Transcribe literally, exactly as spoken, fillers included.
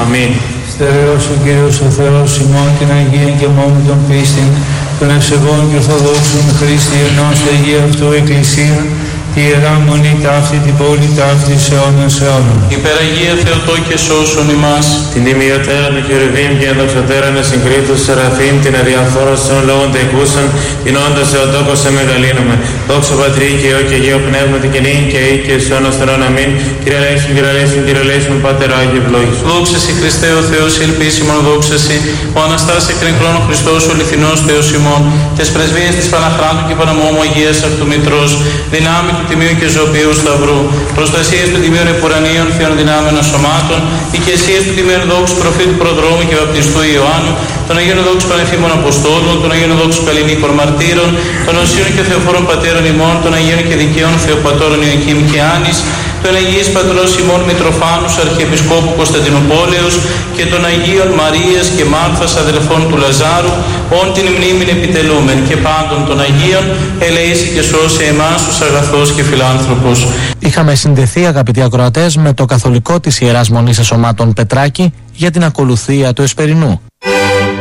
Αμήν. Στερεός ο Κύριος ο Θεός ημών την Αγία και μόνο τον πίστην, των ευσεβών και ορθοδόξων Χριστί ενός Αγία αυτού Εκκλησία, τη Ιερά Μονή ταύτη, την πόλη ταύτη σε αιώνας αιώνων. Υπεραγία Θεοτό και σώσον ημάς. Την τιμιωτέρα του Χερουβίμ και ενδοξωτέρα να συγκρίτους Σεραφείμ, την αδιαφόρα των λόγων τεκούσαν, την όντως Θεοτόκος σε μεγαλύνουμε. Δόξα Πατρί και Υιό και Αγίο Πνεύματι και νύν και ή και σ' αιώνας αιώνων. Αμήν. Κύριε ελέησον, Κύριε ελέησον, Κύριε ελέησον, Πάτερ Άγιε ευλόγησον. Δόξα σοι Χριστέ ο Θεός ελπίσιμον, δόξα σοι ο Αναστάς εκρήν χρόνο Χριστός ο αληθινός Θεός ημών, τες πρεσβείες της Παναχράντου και Παναμόμου Αγίας αυτού Μητρός, δυνάμει του Τιμίου και Ζωοποιού Σταυρού, προστασίες του Τιμίου Επουρανίων Θεών δυνάμενων σωμάτων, οικεσίες του Τιμίου Δόξου Προφήτου Προδρόμου και Βαπτιστού Ιωάννου, των Αγίων Δόξου Πανεφήμων Αποστόλων, των Αγίων Δόξου Καλλινίκων Μαρτύρων, των Οσίων και Θεοφόρων Πατέρων ημών, των Αγίων και Δικαίων Θεοπατώρων Ιωακήμ και Άνης, των Αγίης Πατρός ημών Μητροφάνους Αρχιεπισκόπου Κωνσταντινουπόλεως και των Αγίων Μαρίας και Μάρθας αδελφών του Λαζάρου, όν την μνήμην επιτελούμεν και πάντων των Αγίων, ελεήσει και σώσε εμάς τους αγαθός και φιλάνθρωπος. Είχαμε συνδεθεί, αγαπητοί ακροατές, με το καθολικό της Ιεράς Μονής Εσωμάτων Πετράκη για την ακολουθία του Εσπερινού.